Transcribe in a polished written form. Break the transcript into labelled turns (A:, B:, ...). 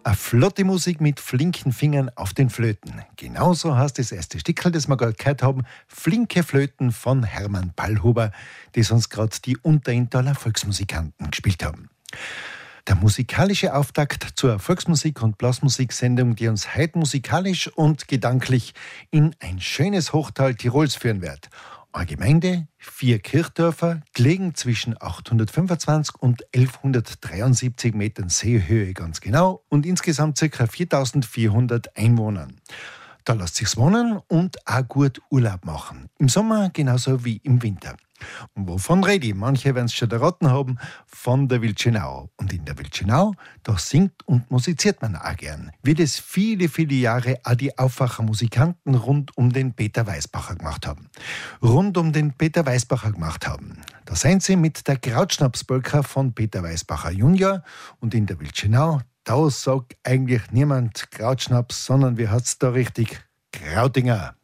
A: Eine flotte Musik mit flinken Fingern auf den Flöten. Genauso heißt das erste Stickerl, das wir gerade gehört haben, Flinke Flöten von Hermann Pallhuber, das uns gerade die Unterintaler Volksmusikanten gespielt haben. Der musikalische Auftakt zur Volksmusik- und Blasmusiksendung, die uns heute musikalisch und gedanklich in ein schönes Hochtal Tirols führen wird. Eine Gemeinde, 4 Kirchdörfer, gelegen zwischen 825 und 1173 Metern Seehöhe ganz genau und insgesamt ca. 4400 Einwohnern. Da lässt sich's wohnen und auch gut Urlaub machen. Im Sommer genauso wie im Winter. Und wovon rede ich? Manche werden es schon erraten haben, von der Wildschönau. Und in der Wildschönau, da singt und musiziert man auch gern. Wie das viele, viele Jahre auch die Aufwacher Musikanten rund um den Peter Weisbacher gemacht haben. Da sind sie mit der Krautschnapspolka von Peter Weisbacher Junior. Und in der Wildschönau, da sagt eigentlich niemand Krautschnaps, sondern wie hat's da richtig? Krautinger.